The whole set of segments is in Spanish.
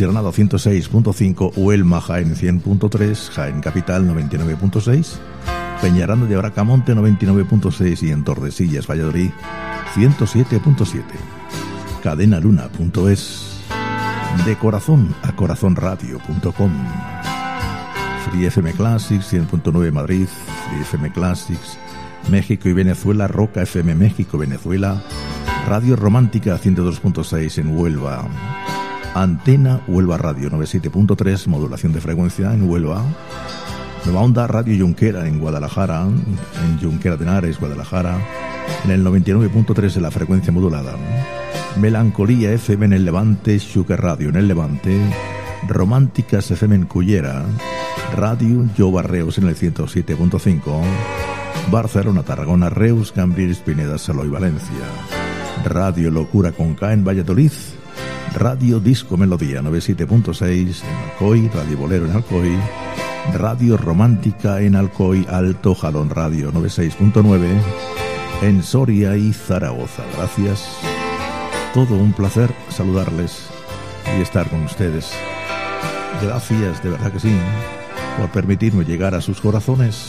Chirnado 106.5, Huelma, Jaén 100.3, Jaén Capital 99.6, Peñaranda de Bracamonte 99.6 y en Tordesillas, Valladolid 107.7. Cadenaluna.es, de corazón a corazonradio.com, Free FM Classics 100.9 Madrid, Free FM Classics México y Venezuela, Roca FM México, Venezuela, Radio Romántica 102.6 en Huelva, Antena Huelva Radio 97.3, modulación de frecuencia en Huelva, Nueva Onda Radio Junquera en Guadalajara, en Junquera de Henares, Guadalajara, en el 99.3 de la frecuencia modulada, Melancolía FM en el Levante, Sugar Radio en el Levante, Románticas FM en Cullera, Radio Yo Barreus en el 107.5, Barcelona, Tarragona, Reus, Cambrils, Pineda, Salou y Valencia, Radio Locura con K en Valladolid, Radio Disco Melodía 97.6 en Alcoy, Radio Bolero en Alcoy, Radio Romántica en Alcoy, Alto Jalón Radio 96.9 en Soria y Zaragoza. Gracias, todo un placer saludarles y estar con ustedes. Gracias, de verdad que sí, por permitirme llegar a sus corazones.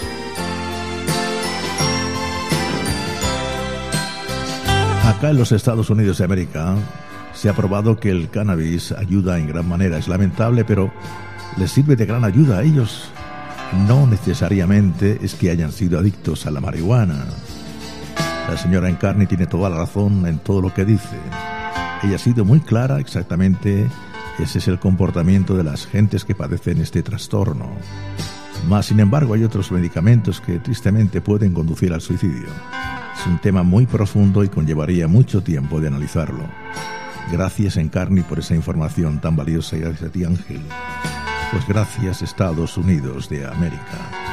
Acá en los Estados Unidos de América se ha probado que el cannabis ayuda en gran manera. Es lamentable, pero les sirve de gran ayuda a ellos. No necesariamente es que hayan sido adictos a la marihuana. La señora Encarni tiene toda la razón en todo lo que dice. Ella ha sido muy clara, exactamente ese es el comportamiento de las gentes que padecen este trastorno. Mas, sin embargo, hay otros medicamentos que tristemente pueden conducir al suicidio. Es un tema muy profundo y conllevaría mucho tiempo de analizarlo. Gracias, Encarni, por esa información tan valiosa y gracias a ti, Ángel. Pues gracias, Estados Unidos de América.